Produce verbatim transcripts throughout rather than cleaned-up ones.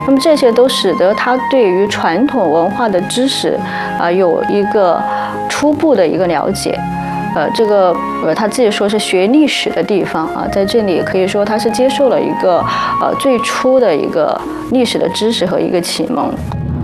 那么这些都使得他对于传统文化的知识啊、呃、有一个初步的一个了解。呃，这个呃他自己说是学历史的地方啊，在这里可以说他是接受了一个呃最初的一个历史的知识和一个启蒙。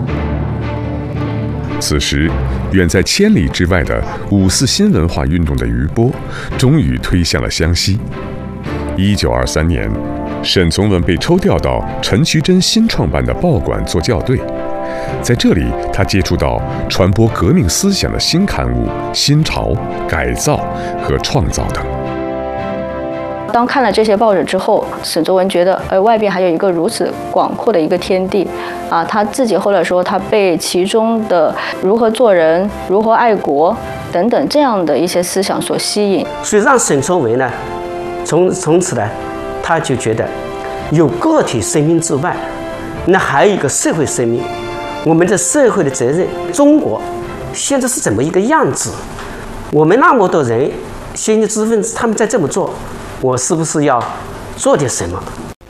此时，远在千里之外的五四新文化运动的余波，终于推向了湘西。一九二三年，沈从文被抽调到陈渠珍新创办的报馆做校对，在这里，他接触到传播革命思想的新刊物《新潮》《改造》和《创造》等。 当看了这些报纸之后，沈从文觉得，呃，外边还有一个如此广阔的一个天地，啊，他自己后来说，他被其中的如何做人、如何爱国等等这样的一些思想所吸引， 所以让沈从文呢，从从此呢，他就觉得，有个体生命之外，那还有一个社会生命，我们的社会的责任，中国现在是怎么一个样子？我们那么多人，先进知识分子，他们在这么做。我是不是要做点什么？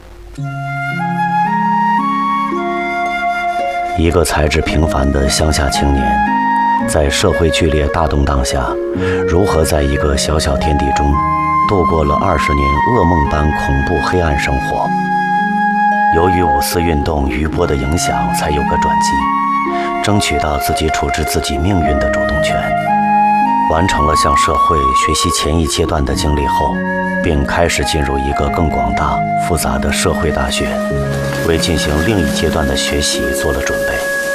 一个才智平凡的乡下青年，在社会剧烈大动荡下，如何在一个小小天地中度过了二十年噩梦般恐怖黑暗生活？由于五四运动余波的影响，才有个转机，争取到自己处置自己命运的主动权。完成了向社会学习前一阶段的经历后，并开始进入一个更广大、复杂的社会大学，为进行另一阶段的学习做了准备。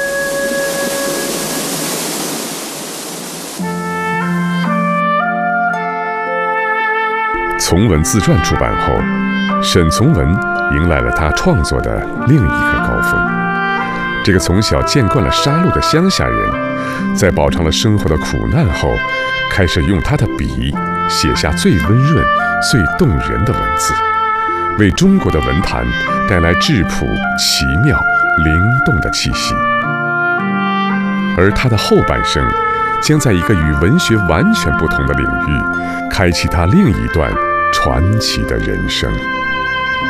从文自传出版后，沈从文迎来了他创作的另一个高峰。这个从小见惯了杀戮的乡下人，在饱尝了生活的苦难后，开始用他的笔写下最温润、最动人的文字，为中国的文坛带来质朴、奇妙、灵动的气息。而他的后半生，将在一个与文学完全不同的领域，开启他另一段传奇的人生。